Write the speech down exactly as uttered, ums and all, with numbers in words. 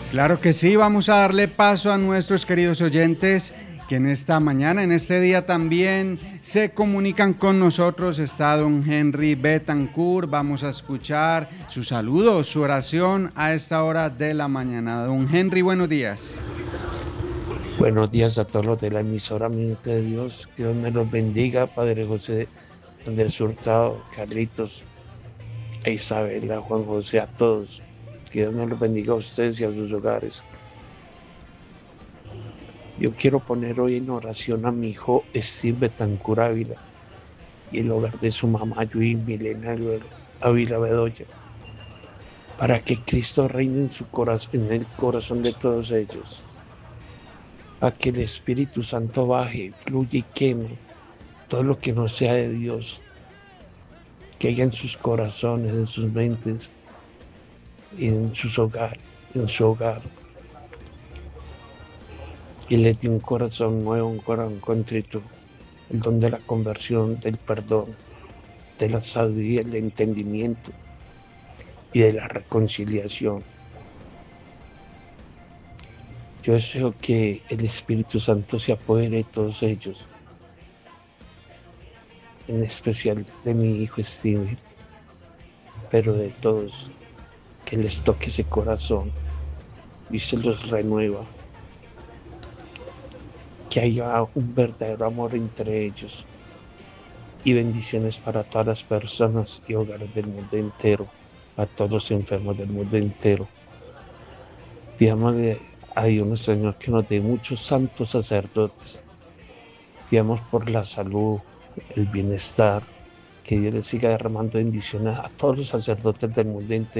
Claro que sí, vamos a darle paso a nuestros queridos oyentes que en esta mañana, en este día también se comunican con nosotros. Está don Henry Betancourt, vamos a escuchar su saludo, su oración a esta hora de la mañana. Don Henry, buenos días. Buenos días a todos los de la emisora Minuto de Dios. Que Dios me los bendiga, Padre José Andrés Hurtado, Carlitos, a Isabela, Juan José, a todos. Que Dios me los bendiga a ustedes y a sus hogares. Yo quiero poner hoy en oración a mi hijo Steve Betancourt Ávila y el hogar de su mamá Yui Milena Ávila Bedoya, para que Cristo reine en, su corazón, en el corazón de todos ellos, a que el Espíritu Santo baje, fluya y queme todo lo que no sea de Dios, que haya en sus corazones, en sus mentes, en sus hogares, en su hogar. Y les dé un corazón nuevo, un corazón contrito, el don de la conversión, del perdón, de la sabiduría, del entendimiento y de la reconciliación. Yo deseo que el Espíritu Santo se apodere de todos ellos, en especial de mi hijo Steve, pero de todos, que les toque ese corazón y se los renueva, que haya un verdadero amor entre ellos y bendiciones para todas las personas y hogares del mundo entero, a todos los enfermos del mundo entero. Pidámosle a Dios Señor que nos dé muchos santos sacerdotes. Pidamos por la salud, el bienestar, que Dios les siga derramando bendiciones a todos los sacerdotes del mundo entero.